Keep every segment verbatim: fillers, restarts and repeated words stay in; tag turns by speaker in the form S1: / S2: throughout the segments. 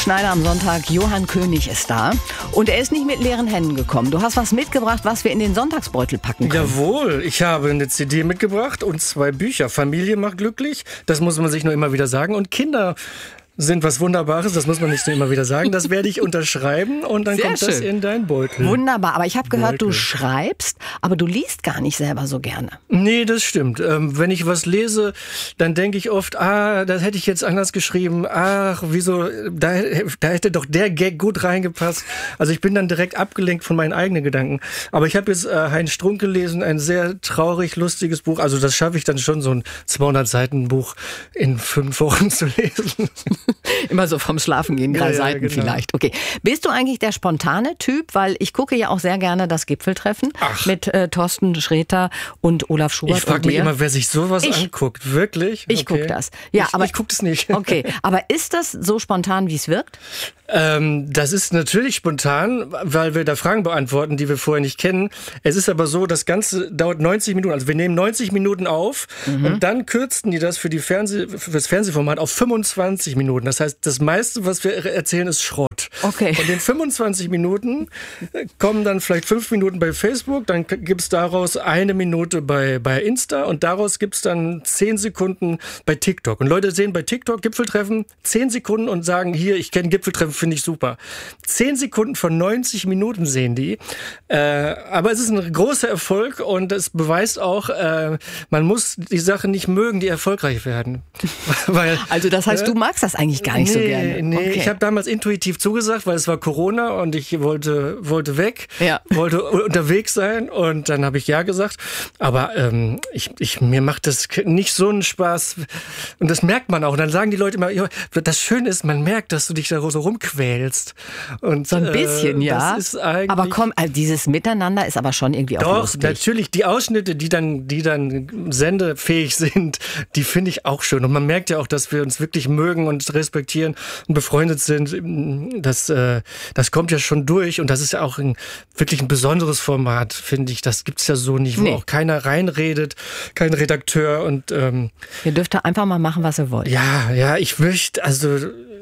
S1: Schneider am Sonntag. Johann König ist da. Und er ist nicht mit leeren Händen gekommen. Du hast was mitgebracht, was wir in den Sonntagsbeutel packen können.
S2: Jawohl, ich habe eine C D mitgebracht und zwei Bücher. Familie macht glücklich, das muss man sich nur immer wieder sagen. Und Kinder sind was Wunderbares, das muss man nicht nur immer wieder sagen. Das werde ich unterschreiben und dann
S1: Sehr
S2: kommt
S1: schön.
S2: das in deinen Beutel.
S1: Wunderbar, aber ich habe gehört,
S2: Beutel.
S1: du schreibst, aber du liest gar nicht selber so gerne.
S2: Nee, das stimmt. Ähm, wenn ich was lese, dann denke ich oft, ah, das hätte ich jetzt anders geschrieben. Ach, wieso, da, da hätte doch der Gag gut reingepasst. Also ich bin dann direkt abgelenkt von meinen eigenen Gedanken. Aber ich habe jetzt äh, Heinz Strunk gelesen, ein sehr traurig, lustiges Buch. Also das schaffe ich dann schon, so ein zweihundert Seiten Buch in fünf Wochen zu lesen.
S1: Immer so vom Schlafengehen, drei
S2: Ja, ja,
S1: Seiten
S2: genau.
S1: vielleicht. Okay. Bist du eigentlich der spontane Typ? Weil ich gucke ja auch sehr gerne das Gipfeltreffen
S2: Ach.
S1: mit äh, Thorsten Sträter und Olaf Schubert.
S2: Ich frage
S1: und
S2: mich
S1: dir.
S2: immer, wer sich sowas
S1: Ich.
S2: anguckt. Wirklich?
S1: Ich
S2: Okay.
S1: gucke das. Ja,
S2: ich,
S1: aber
S2: ich gucke das nicht.
S1: Okay, aber ist das so spontan, wie es wirkt?
S2: Ähm, das ist natürlich spontan, weil wir da Fragen beantworten, die wir vorher nicht kennen. Es ist aber so, das Ganze dauert neunzig Minuten. Also wir nehmen neunzig Minuten auf
S1: Mhm.
S2: und dann kürzten die das für, die Fernseh, für das Fernsehformat auf fünfundzwanzig Minuten. Das heißt, das meiste, was wir erzählen, ist Schrott.
S1: Okay.
S2: Und in fünfundzwanzig Minuten kommen dann vielleicht fünf Minuten bei Facebook, dann gibt's daraus eine Minute bei, bei Insta und daraus gibt's dann zehn Sekunden bei TikTok. Und Leute sehen bei TikTok Gipfeltreffen zehn Sekunden und sagen, hier, ich kenne Gipfeltreffen, finde ich super. zehn Sekunden von neunzig Minuten sehen die. Äh, aber es ist ein großer Erfolg und es beweist auch, äh, man muss die Sache nicht mögen, die erfolgreich werden. Weil,
S1: Also das heißt,
S2: äh,
S1: du magst das eigentlich gar nicht so
S2: nee,
S1: gerne.
S2: Nee,
S1: Okay.
S2: ich habe damals intuitiv zugesagt, weil es war Corona und ich wollte, wollte weg,
S1: Ja.
S2: wollte unterwegs sein und dann habe ich ja gesagt. Aber ähm, ich, ich, mir macht das nicht so einen Spaß und das merkt man auch. Und dann sagen die Leute immer, ja, das Schöne ist, man merkt, dass du dich da so rumquälst. Und,
S1: So ein bisschen,
S2: äh,
S1: ja.
S2: Das ist eigentlich
S1: aber komm, also dieses Miteinander ist aber schon irgendwie auch
S2: doch,
S1: lustig.
S2: natürlich, die Ausschnitte, die dann, die dann sendefähig sind, die finde ich auch schön. Und man merkt ja auch, dass wir uns wirklich mögen und respektieren und befreundet sind. Das, äh, das kommt ja schon durch und das ist ja auch ein, wirklich ein besonderes Format, finde ich. Das gibt's ja so nicht, wo
S1: Nee.
S2: auch keiner reinredet, kein Redakteur und ähm,
S1: Ihr dürft da einfach mal machen, was ihr wollt.
S2: ja, ja, ich möchte, also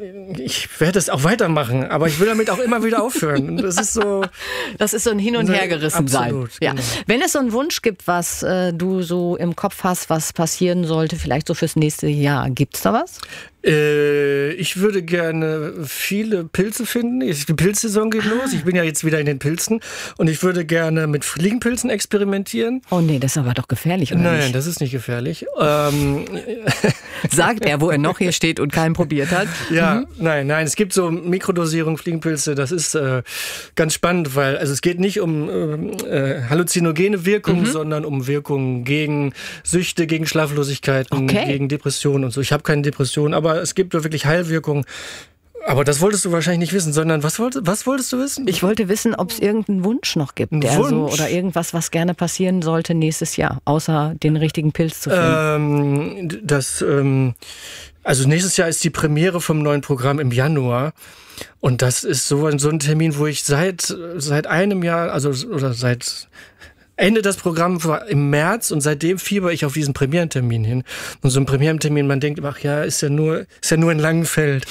S2: ich werde es auch weitermachen, aber ich will damit auch immer wieder aufhören. Das ist so.
S1: Das ist so ein Hin- und
S2: So,
S1: Hergerissen sein.
S2: absolut,
S1: Ja.
S2: genau.
S1: Wenn es so einen Wunsch gibt, was äh, du so im Kopf hast, was passieren sollte, vielleicht so fürs nächste Jahr, gibt's da was?
S2: Äh, ich würde gerne viele Pilze finden. Ich- Die Pilzsaison geht los. Ich bin ja jetzt wieder in den Pilzen und ich würde gerne mit Fliegenpilzen experimentieren.
S1: Oh nee, das ist aber doch gefährlich, oder
S2: Nein,
S1: nicht?
S2: das ist nicht gefährlich. Ähm,
S1: Sagt er, wo er noch hier steht und keinen probiert hat.
S2: ja, nein, nein, es gibt so Mikrodosierung Fliegenpilze. Das ist äh, ganz spannend, weil also es geht nicht um äh, halluzinogene Wirkung, sondern um Wirkungen gegen Süchte, gegen Schlaflosigkeiten,
S1: Okay.
S2: gegen Depressionen und so. Ich habe keine Depression, aber es gibt wirklich Heilwirkungen. Aber das wolltest du wahrscheinlich nicht wissen, sondern was wolltest, was wolltest du wissen?
S1: Ich wollte wissen, ob es irgendeinen Wunsch noch gibt,
S2: Ein
S1: der so
S2: Wunsch?
S1: oder irgendwas, was gerne passieren sollte nächstes Jahr, außer den richtigen Pilz zu finden.
S2: Ähm, das, ähm, also nächstes Jahr ist die Premiere vom neuen Programm im Januar. Und das ist so ein, so ein Termin, wo ich seit, seit einem Jahr, also oder seit Ende des Programms war im März und seitdem fieber ich auf diesen Premierentermin hin. Und so ein Premierentermin, man denkt, ach ja, ist ja nur, ist ja nur in Langenfeld.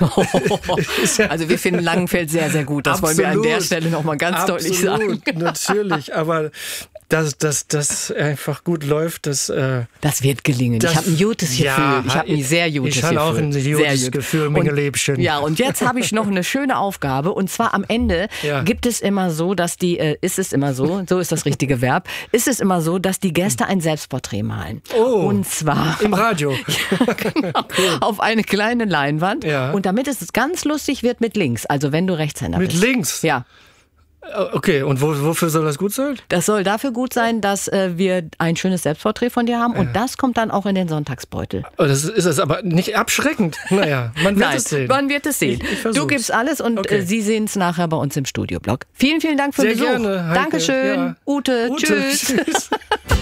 S2: Ist ja-
S1: Also wir finden Langenfeld sehr, sehr gut. Das wollen wir an der
S2: Absolut.
S1: Stelle nochmal ganz deutlich sagen.
S2: Absolut, natürlich. Aber dass das, das einfach gut läuft, das... Äh,
S1: Das wird gelingen.
S2: Das-
S1: ich habe ein gutes Gefühl.
S2: Ja,
S1: ich habe ein sehr gutes
S2: ich
S1: Gefühl.
S2: habe auch ein
S1: Sehr
S2: gutes
S1: gut.
S2: Gefühl, Menge
S1: Und-
S2: Lebchen.
S1: Ja, und jetzt habe ich noch eine schöne Aufgabe. Und zwar am Ende
S2: Ja.
S1: gibt es immer so, dass die, äh, ist es immer so, so ist das richtige Verb, ist es immer so, dass die Gäste ein Selbstporträt malen.
S2: Oh,
S1: Und zwar
S2: im Radio.
S1: Ja, genau, auf eine kleine Leinwand.
S2: Ja.
S1: Und damit es ganz lustig wird mit links, also wenn du Rechtshänder
S2: Mit
S1: bist.
S2: links?
S1: Ja.
S2: Okay, und wo, wofür soll das gut sein?
S1: Das soll dafür gut sein, dass äh, wir ein schönes Selbstporträt von dir haben und das kommt dann auch in den Sonntagsbeutel.
S2: Oh, das ist es aber nicht abschreckend. Naja, man wird
S1: Nein,
S2: es sehen.
S1: man wird es sehen.
S2: Ich- ich versuch's.
S1: Du gibst alles und
S2: Okay.
S1: äh, Sie sehen es nachher bei uns im Studioblock. Vielen, vielen Dank für den
S2: Sehr
S1: Besuch.
S2: gerne, Heike.
S1: Dankeschön.
S2: Ja.
S1: Ute,
S2: Ute,
S1: tschüss.
S2: tschüss.